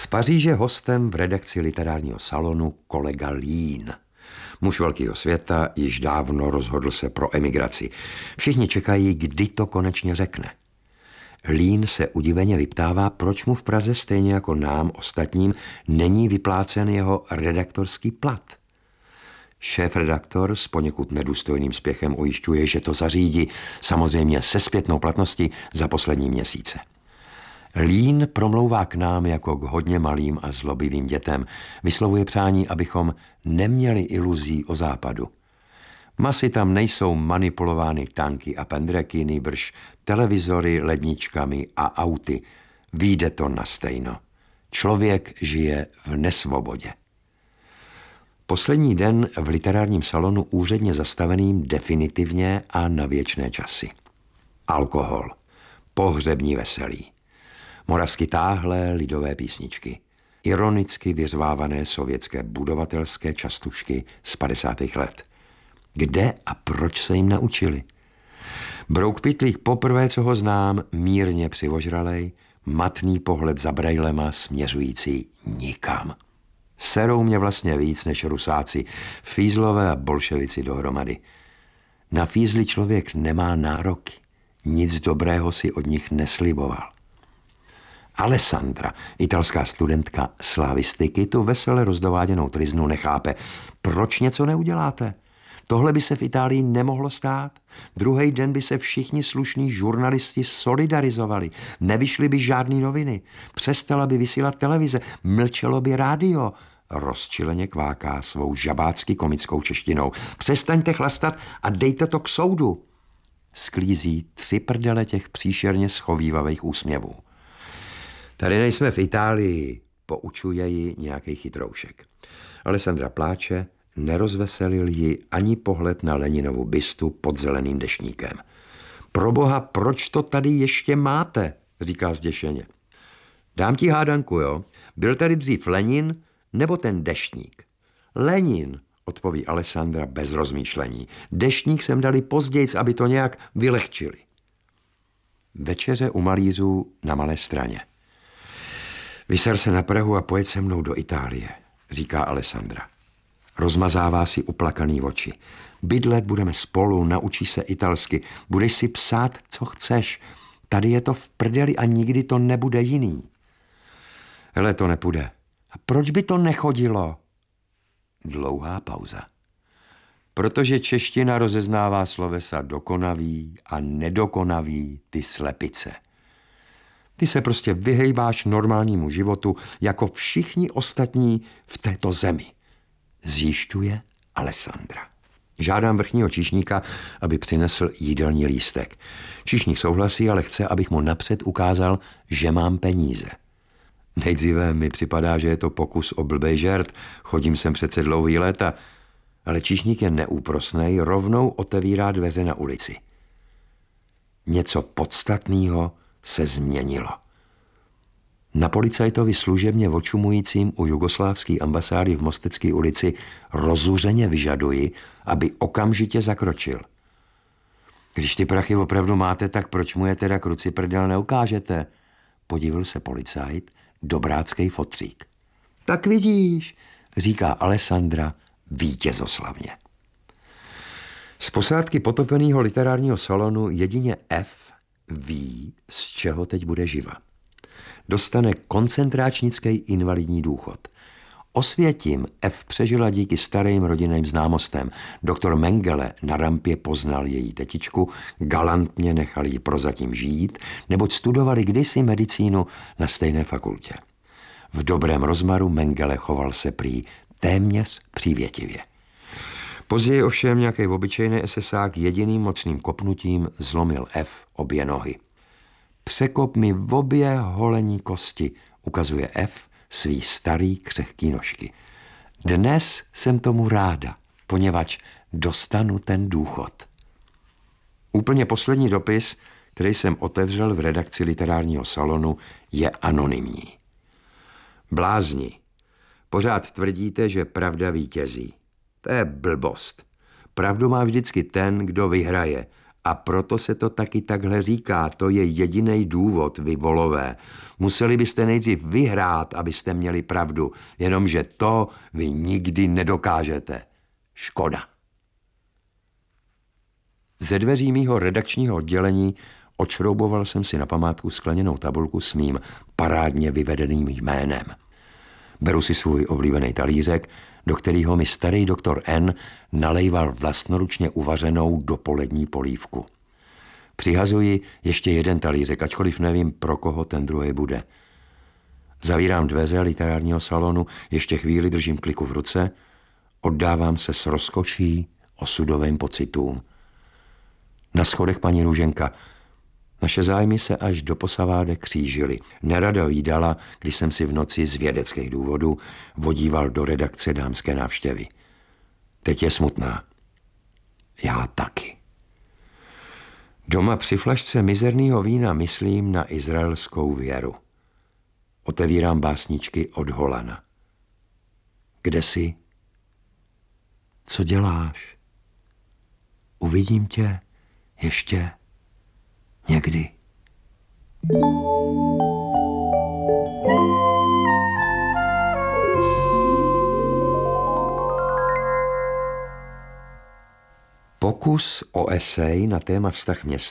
Paříže hostem v redakci literárního salonu kolega Lín. Muž velkého světa již dávno rozhodl se pro emigraci. Všichni čekají, kdy to konečně řekne. Lín se udiveně vyptává, proč mu v Praze stejně jako nám ostatním není vyplácen jeho redaktorský plat. Šéfredaktor s poněkud nedůstojným spěchem ujišťuje, že to zařídí, samozřejmě se zpětnou platností za poslední měsíce. Lín promlouvá k nám jako k hodně malým a zlobivým dětem. Vyslovuje přání, abychom neměli iluzí o západu. Masy tam nejsou manipulovány tanky a pendreky, nýbrž televizory, ledničkami a auty. Vyjde to na stejno. Člověk žije v nesvobodě. Poslední den v literárním salonu úředně zastaveným definitivně a na věčné časy. Alkohol. Pohřební veselí. Moravsky táhlé lidové písničky. Ironicky vyřvávané sovětské budovatelské častušky z 50. let. Kde a proč se jim naučili? Brouk Pytlík poprvé, co ho znám, mírně přivožralej, matný pohled za brejlema směřující nikam. Serou mě vlastně víc než Rusáci, fízlové a bolševici dohromady. Na fízli člověk nemá nároky. Nic dobrého si od nich nesliboval. Alessandra, italská studentka slavistiky, tu vesele rozdováděnou tryznu nechápe. Proč něco neuděláte? Tohle by se v Itálii nemohlo stát. Druhý den by se všichni slušní žurnalisti solidarizovali. Nevyšly by žádný noviny. Přestala by vysílat televize. Mlčelo by rádio. Rozčileně kváká svou žabácky komickou češtinou. Přestaňte chlastat a dejte to k soudu. Sklízí 3 prdele těch příšerně schovívavých úsměvů. Tady nejsme v Itálii, poučuje ji nějaký chytroušek. Alessandra pláče, nerozveselil ji ani pohled na Leninovu bystu pod zeleným deštníkem. Proboha, proč to tady ještě máte, říká zděšeně. Dám ti hádanku, jo? Byl tady dřív Lenin nebo ten deštník? Lenin, odpoví Alessandra bez rozmýšlení. Deštník sem dali pozdějc, aby to nějak vylehčili. Večeře u malířů na Malé Straně. Vyser se na Prahu a pojeď se mnou do Itálie, říká Alessandra. Rozmazává si uplakaný oči. Bydlet budeme spolu, naučíš se italsky, budeš si psát, co chceš. Tady je to v prdeli a nikdy to nebude jiný. Hele, to nepůjde. A proč by to nechodilo? Dlouhá pauza. Protože čeština rozeznává slovesa dokonavý a nedokonavý, ty slepice. Ty se prostě vyhejbáš normálnímu životu jako všichni ostatní v této zemi. Zjišťuje Alessandra. Žádám vrchního číšníka, aby přinesl jídelní lístek. Číšník souhlasí, ale chce, abych mu napřed ukázal, že mám peníze. Nejdříve mi připadá, že je to pokus o blbej žert. Chodím sem přece dlouhý léta. Ale číšník je neúprosnej, rovnou otevírá dveře na ulici. Něco podstatného se změnilo. Na policajtovi služebně očumujícím u jugoslávské ambasády v Mostecké ulici rozuřeně vyžaduji, aby okamžitě zakročil. Když ty prachy opravdu máte, tak proč mu je teda kruciprdel neukážete? Podivil se policajt, dobráckej fotřík. Tak vidíš, říká Alessandra vítězoslavně. Z posádky potopeného literárního salonu jedině F ví, z čeho teď bude živa. Dostane koncentráčnický invalidní důchod. Osvětim F přežila díky starým rodinným známostem. Doktor Mengele na rampě poznal její tetičku, galantně nechal ji prozatím žít, neboť studovali kdysi medicínu na stejné fakultě. V dobrém rozmaru Mengele choval se prý téměř přívětivě. Později ovšem nějaký obyčejný SSák jediným mocným kopnutím zlomil F obě nohy. Překop mi v obě holení kosti, ukazuje F svý starý křehký nožky. Dnes jsem tomu ráda, poněvadž dostanu ten důchod. Úplně poslední dopis, který jsem otevřel v redakci literárního salonu, je anonymní. Blázni, pořád tvrdíte, že pravda vítězí. To je blbost. Pravdu má vždycky ten, kdo vyhraje, A proto se to taky takhle říká. To je jediný důvod, vy volové. Museli byste nejdřív vyhrát, abyste měli pravdu. Jenomže to vy nikdy nedokážete. Škoda. Ze dveří mýho redakčního oddělení odšrouboval jsem si na památku skleněnou tabulku s mým parádně vyvedeným jménem. Beru si svůj oblíbený talířek, do kterého mi starý doktor N nalejval vlastnoručně uvařenou dopolední polívku. Přihazuji ještě jeden talířek, ačkoliv nevím, pro koho ten druhý bude. Zavírám dveře literárního salonu, ještě chvíli držím kliku v ruce, oddávám se s rozkoší osudovým pocitům. Na schodech paní Růženka. Naše zájmy se až do posavádek křížily. Nerada vídala, když jsem si v noci z vědeckých důvodů vodíval do redakce dámské návštěvy. Teď je smutná. Já taky. Doma při flašce mizernýho vína myslím na izraelskou věru. Otevírám básničky od Holana. Kde jsi? Co děláš? Uvidím tě ještě někdy. Pokus o esej na téma vztah města